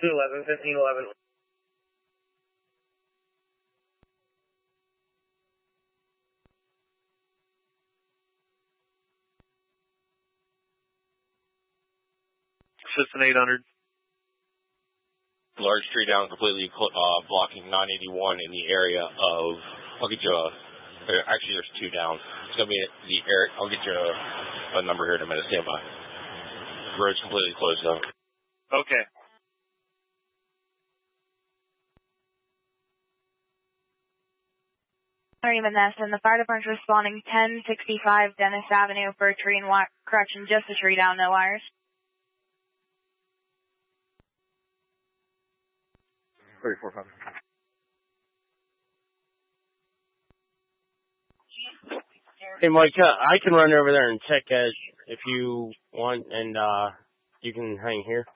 11, 15, 11. Assistant 800. Large tree down, completely blocking 981 in the area of, I'll get you actually there's two down. It's going to be the area, I'll get you a number here in a minute, stand by. The road's completely closed down. Okay. Raymond Nesson, the fire department's responding 1065 Dennis Avenue for a tree and correction, just a tree down, no wires. 34-5. Hey, Mike, I can run over there and check if you want, and you can hang here.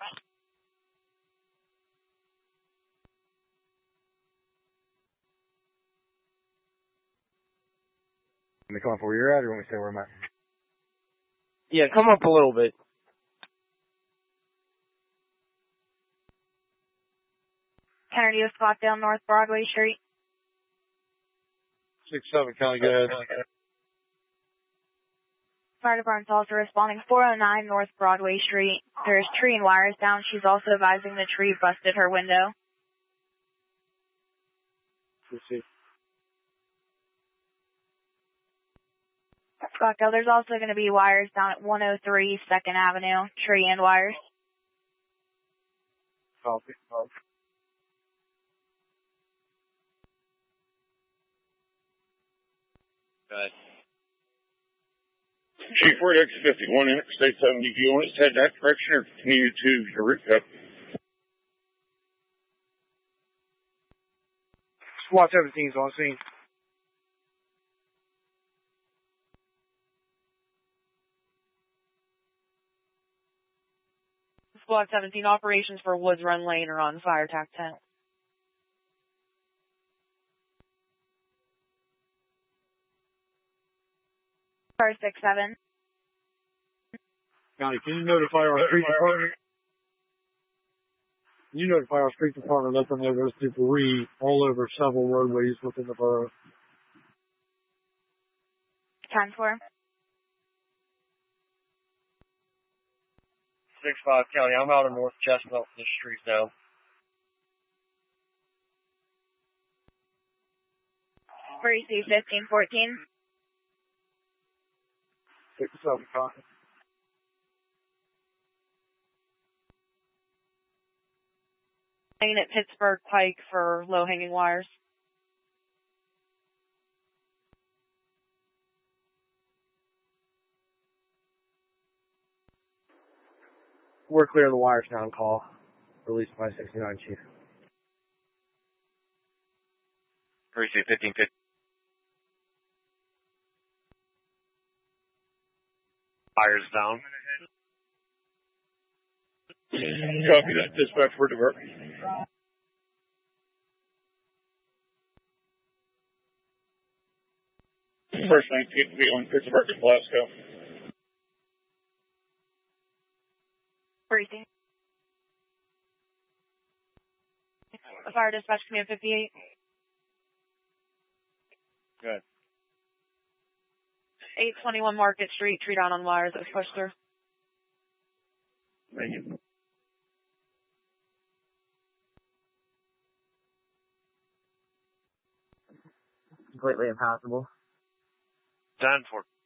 Let me come up where you're at, or want me to stay where I'm at? Yeah, come up a little bit. Kennedy with Scottsdale, North Broadway Street. 6-7, County, go ahead. Fire department's also responding 409 North Broadway Street. There's tree and wires down. She's also advising the tree busted her window. Let's see. Scottsdale, there's also going to be wires down at 103 2nd Avenue, tree and wires. Copy. Good. Chief, we're at exit 51, Interstate 70. Do you want us to head that direction or continue to Eureka? SWAT 17's on scene. Squad 17, operations for Woods Run Lane are on fire attack 10. Car 67. County, can you notify our street department? Can you notify our street department, let them know there's debris all over several roadways within the borough? 10-4. 6-5, County. I'm out of North Chestnut. This street's down. Breezy 1514. 6-7, copy. Lane at Pittsburgh Pike for low-hanging wires. We're clear of the wires now on call. Released by 69, Chief. Receive 1550. Wires down. Copy that. Dispatch, we're diverting. First 19 to be on Pittsburgh and Glasgow. Breezy. Fire dispatch command 58. Good. 821 Market Street, tree down on wires that was pushed through. Thank you. Completely impassable. 10-4.